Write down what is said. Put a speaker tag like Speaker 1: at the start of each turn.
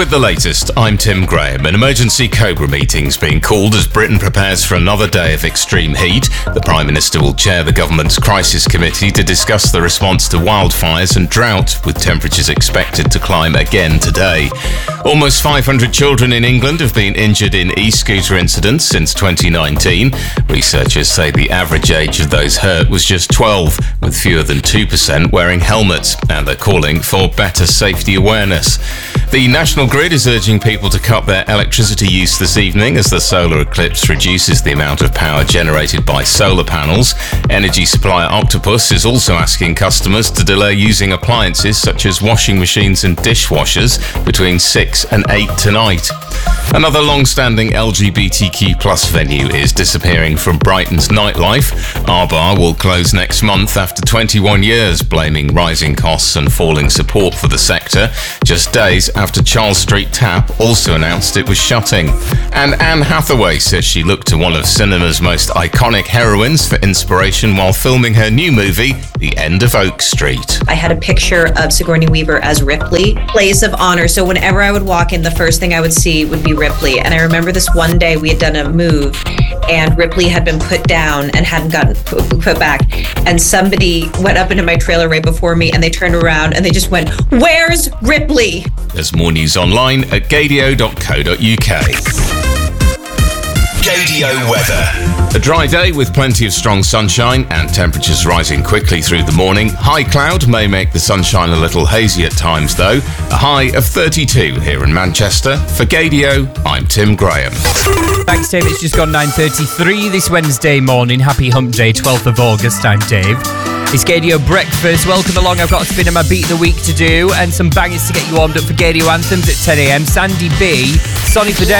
Speaker 1: With the latest, I'm Tim Graham. An emergency Cobra meeting's being called as Britain prepares for another day of extreme heat. The Prime Minister will chair the government's crisis committee to discuss the response to wildfires and drought, with temperatures expected to climb again today. Almost 500 children in England have been injured in e-scooter incidents since 2019. Researchers say the average age of those hurt was just 12, with fewer than 2% wearing helmets, and they're calling for better safety awareness. The National Grid is urging people to cut their electricity use this evening as the solar eclipse reduces the amount of power generated by solar panels. Energy supplier Octopus is also asking customers to delay using appliances such as washing machines and dishwashers between 6 and 8 tonight. Another long-standing LGBTQ+ venue is disappearing from Brighton's nightlife. Our Bar will close next month after 21 years, blaming rising costs and falling support for the sector, just days after Charles Street Tap also announced it was shutting. And Anne Hathaway says she looked to one of cinema's most iconic heroines for inspiration while filming her new movie, The End of Oak Street.
Speaker 2: I had a picture of Sigourney Weaver as Ripley, place of honor. So whenever I would walk in, the first thing I would see would be Ripley. And I remember this one day we had done a move and Ripley had been put down and hadn't gotten put back. And somebody went up into my trailer right before me and they turned around and they just went, "Where's Ripley?"
Speaker 1: There's more news online at gadio.co.uk. Gadio weather. A dry day with plenty of strong sunshine and temperatures rising quickly through the morning. High cloud may make the sunshine a little hazy at times though. A high of 32 here in Manchester. For Gadio, I'm Tim Graham.
Speaker 3: Thanks, Dave. It's just gone 9:33 this Wednesday morning. Happy Hump Day, 12th of August. I'm Dave. It's Gadio Breakfast. Welcome along. I've got a spin of my Beat of the Week to do and some bangers to get you warmed up for Gadio Anthems at 10 a.m. Sandy B, Sonny Fidel.